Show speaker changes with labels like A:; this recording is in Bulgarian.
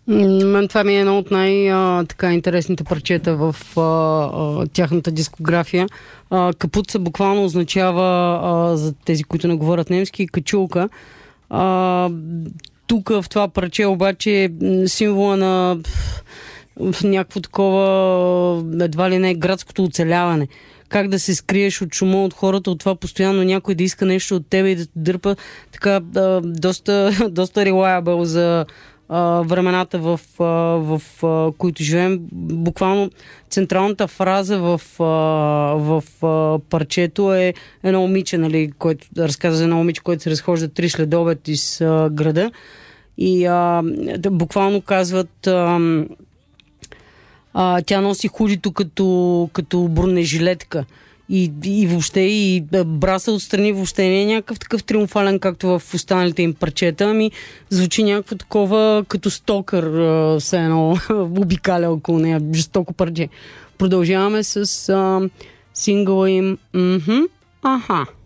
A: Мен това ми е едно от така интересните парчета в тяхната дискография. Капуца буквално означава, за тези, които не говорят немски, качулка. Тук в това парче обаче е символа на някакво такова, едва ли не, градското оцеляване. Как да се скриеш от шума от хората, от това постоянно някой да иска нещо от тебе и да те дърпа. Така, доста reliable за времената, в които живеем. Буквално централната фраза в парчето е едно момиче, нали, което разказва за едно момиче, което се разхожда 3 следобед из града. И буквално казват, тя носи худито като бронежилетка. И въобще и браса отстрани въобще не е някакъв такъв триумфален, както в останалите им парчета, ами звучи някакво такова като стокър, все едно обикаля около нея, жестоко парче. Продължаваме с сингъла им Аха.